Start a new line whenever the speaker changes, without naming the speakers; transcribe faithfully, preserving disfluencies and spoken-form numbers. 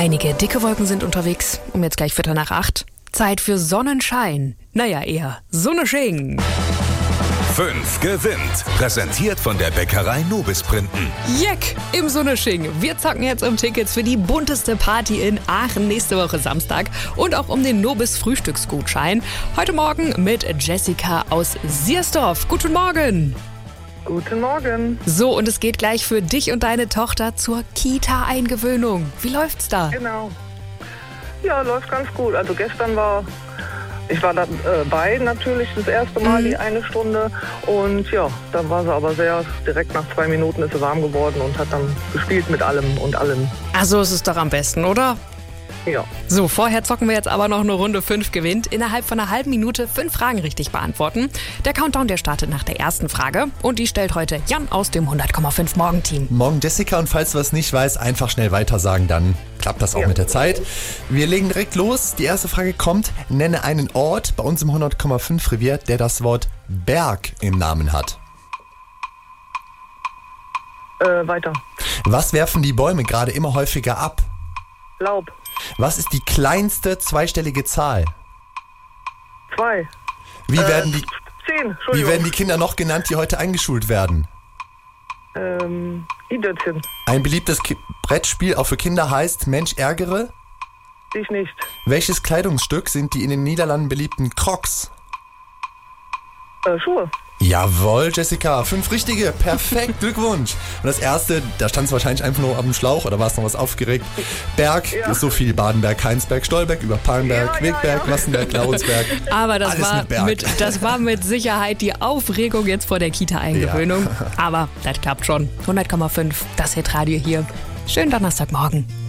Einige dicke Wolken sind unterwegs. Um jetzt gleich Viertel nach acht. Zeit für Sonnenschein. Naja, eher Sonnesching.
fünf gewinnt. Präsentiert von der Bäckerei Nobis Printen.
Jeck im Sonnesching. Wir zocken jetzt um Tickets für die bunteste Party in Aachen nächste Woche Samstag und auch um den Nobis Frühstücksgutschein. Heute Morgen mit Jessica aus Siersdorf. Guten Morgen.
Guten Morgen.
So, und es geht gleich für dich und deine Tochter zur Kita-Eingewöhnung. Wie läuft's da?
Genau. Ja, läuft ganz gut. Also gestern war, ich war dabei natürlich das erste Mal
Mhm.
die eine Stunde. Und ja, dann war sie aber sehr, direkt nach zwei Minuten ist sie warm geworden und hat dann gespielt mit allem und allem.
Also es ist doch am besten, oder?
Ja.
So, vorher zocken wir jetzt aber noch eine Runde fünf gewinnt. Innerhalb von einer halben Minute fünf Fragen richtig beantworten. Der Countdown, der startet nach der ersten Frage. Und die stellt heute Jan aus dem hundert Komma fünf Morgenteam.
Morgen Jessica, und falls du es nicht weißt, einfach schnell weitersagen, dann klappt das auch
Ja.
mit der Zeit. Wir legen direkt los. Die erste Frage kommt: Nenne einen Ort bei uns im hundert Komma fünf Revier, der das Wort Berg im Namen hat.
Äh, weiter.
Was werfen die Bäume gerade immer häufiger ab?
Laub.
Was ist die kleinste zweistellige Zahl?
Zwei.
Wie,
Äh,
werden, die,
Zehn.
wie
Entschuldigung.
werden die Kinder noch genannt, die heute eingeschult werden?
Ähm, Idötzchen.
Ein beliebtes Ki- Brettspiel auch für Kinder heißt Mensch ärgere.
Ich nicht.
Welches Kleidungsstück sind die in den Niederlanden beliebten Crocs?
Äh, Schuhe.
Jawohl, Jessica. Fünf richtige. Perfekt. Glückwunsch. Und das erste, da stand es wahrscheinlich einfach nur auf dem Schlauch oder war es noch was aufgeregt? Berg
Ja.
ist so viel. Badenberg, Heinsberg, Stolberg, über Palmberg,
Ja, ja,
Wegberg,
ja.
Wassenberg, Laurensberg.
Aber das
Alles
war,
mit Berg.
mit, das war mit Sicherheit die Aufregung jetzt vor der Kita-Eingewöhnung. Aber das klappt schon. hundert Komma fünf, das Hitradio hier. Schönen Donnerstagmorgen.